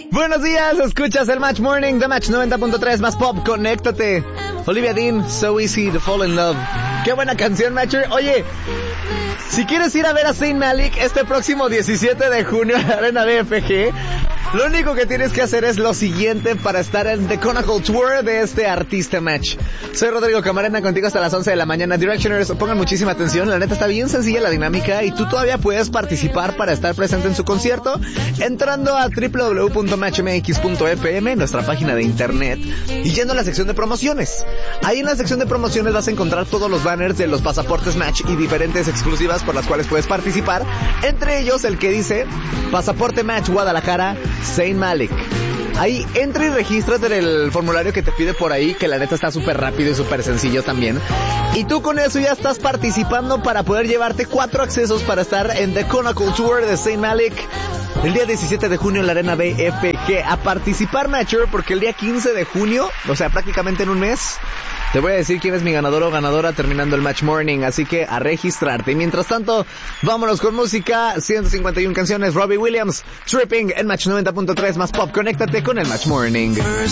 Buenos días, escuchas el Match Morning de Match 90.3 más pop, conéctate. Olivia Dean, So Easy to Fall in Love. Qué buena canción, Matcher. Oye, si quieres ir a ver a Zayn Malik este próximo 17 de junio en la Arena BFG, lo único que tienes que hacer es lo siguiente para estar en The Chronicle Tour de este artista, Match. Soy Rodrigo Camarena, contigo hasta las 11 de la mañana. Directioners, pongan muchísima atención, la neta está bien sencilla la dinámica y tú todavía puedes participar para estar presente en su concierto entrando a www.matchmx.fm, nuestra página de internet, y yendo a la sección de promociones. Ahí en la sección de promociones vas a encontrar todos los banners de los pasaportes Match y diferentes exclusivas por las cuales puedes participar, entre ellos el que dice Pasaporte Match Guadalajara, Zayn Malik. Ahí entra y regístrate en el formulario que te pide por ahí, que la neta está súper rápido y súper sencillo también. Y tú con eso ya estás participando para poder llevarte 4 accesos para estar en The Chronicle Tour de Zayn Malik el día 17 de junio en la Arena BFG. A participar, Matcher, porque el día 15 de junio, o sea, prácticamente en un mes, te voy a decir quién es mi ganador o ganadora terminando el Match Morning, así que a registrarte. Y mientras tanto, vámonos con música. 151 canciones, Robbie Williams, Tripping en Match 90.3 más pop. Conéctate con el Match Morning.